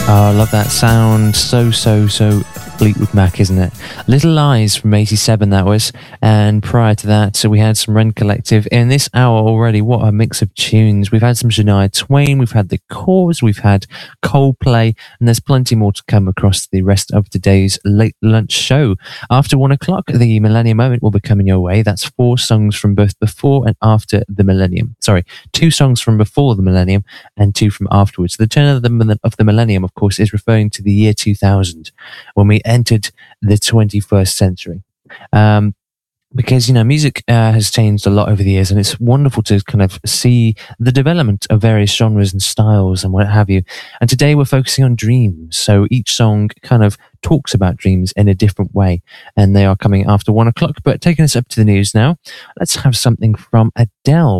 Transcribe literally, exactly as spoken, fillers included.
Oh, I love that sound. So, so, so Fleetwood Mac, isn't it? Little Lies from eighty-seven, that was. And prior to that, so we had some Ren Collective. In this hour already, what a mix of tunes. We've had some Shania Twain, we've had The Cause, we've had Coldplay, and there's plenty more to come across the rest of today's late lunch show. After one o'clock, the Millennium Moment will be coming your way. That's four songs from both before and after the millennium. Sorry, two songs from before the millennium and two from afterwards. The turn of the, of the millennium, of course, is referring to the year two thousand, when we entered the twenty-first century. Um, because, you know, music uh, has changed a lot over the years, and it's wonderful to kind of see the development of various genres and styles and what have you. And today we're focusing on dreams. So each song kind of talks about dreams in a different way, and they are coming after one o'clock. But taking us up to the news now, let's have something from Adele.